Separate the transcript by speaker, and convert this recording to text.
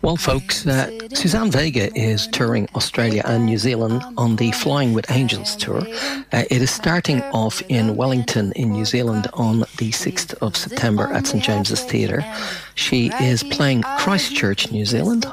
Speaker 1: Well, folks, Suzanne Vega is touring Australia and New Zealand on the Flying with Angels tour. It is starting off in Wellington in New Zealand on the 6th of September at St James's Theatre. She is playing Christchurch, New Zealand,